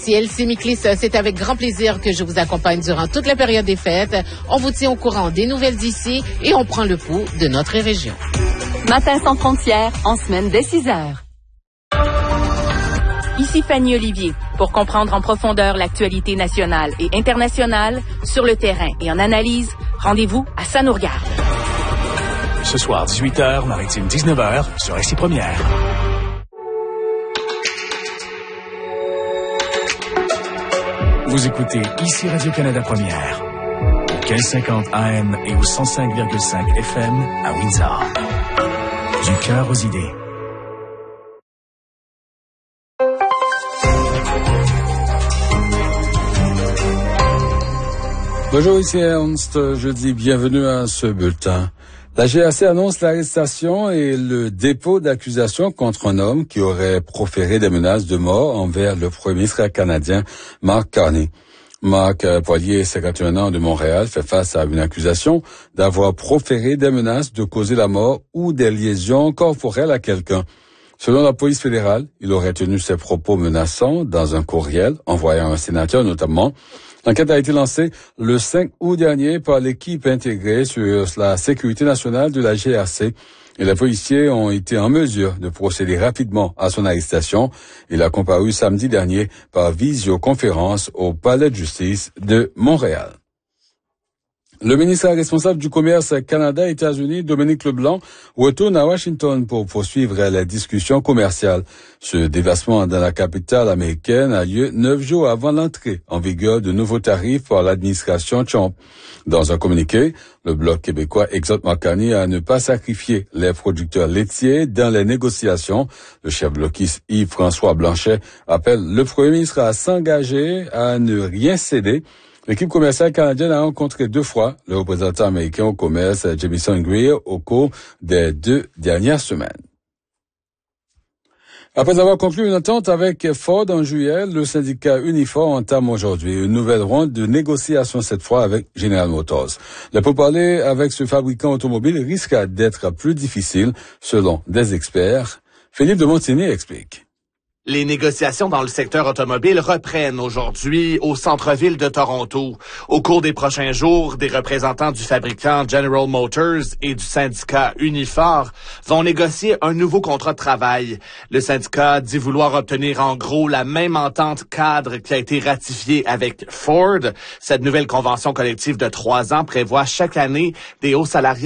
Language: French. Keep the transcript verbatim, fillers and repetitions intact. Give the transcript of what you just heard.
ici Elsie Miklis. C'est avec grand plaisir que je vous accompagne durant toute la période des fêtes. On vous tient au courant des nouvelles d'ici et on prend le pouls de notre région. Matin sans frontières, en semaine dès six heures. Ici Fanny Olivier. Pour comprendre en profondeur l'actualité nationale et internationale, sur le terrain et en analyse, rendez-vous à Ça nous regarde. Ce soir, dix-huit heures, Maritime dix-neuf heures, sur Ici Première. Vous écoutez Ici Radio-Canada Première, au quinze cinquante A M et au cent cinq virgule cinq F M à Windsor. Du cœur aux idées. Bonjour, ici Ernst. Je dis bienvenue à ce bulletin. La G R C annonce l'arrestation et le dépôt d'accusation contre un homme qui aurait proféré des menaces de mort envers le premier ministre canadien Mark Carney. Marc Poilier, cinquante et un ans de Montréal, fait face à une accusation d'avoir proféré des menaces de causer la mort ou des lésions corporelles à quelqu'un. Selon la police fédérale, il aurait tenu ses propos menaçants dans un courriel envoyé à un sénateur notamment. L'enquête a été lancée le cinq août dernier par l'équipe intégrée sur la sécurité nationale de la G R C et les policiers ont été en mesure de procéder rapidement à son arrestation. Il a comparu samedi dernier par visioconférence au Palais de justice de Montréal. Le ministre responsable du commerce Canada-États-Unis, Dominique Leblanc, retourne à Washington pour poursuivre les discussions commerciales. Ce déplacement dans la capitale américaine a lieu neuf jours avant l'entrée en vigueur de nouveaux tarifs par l'administration Trump. Dans un communiqué, le Bloc québécois exhorte Mark Carney à ne pas sacrifier les producteurs laitiers dans les négociations. Le chef bloquiste Yves-François Blanchet appelle le premier ministre à s'engager à ne rien céder. L'équipe commerciale canadienne a rencontré deux fois le représentant américain au commerce Jamison Greer au cours des deux dernières semaines. Après avoir conclu une entente avec Ford en juillet, le syndicat Unifor entame aujourd'hui une nouvelle ronde de négociations, cette fois avec General Motors. Le pourparlers avec ce fabricant automobile risque d'être plus difficile, selon des experts. Philippe de Montigny explique. Les négociations dans le secteur automobile reprennent aujourd'hui au centre-ville de Toronto. Au cours des prochains jours, des représentants du fabricant General Motors et du syndicat Unifor vont négocier un nouveau contrat de travail. Le syndicat dit vouloir obtenir en gros la même entente cadre qui a été ratifiée avec Ford. Cette nouvelle convention collective de trois ans prévoit chaque année des hauts salariales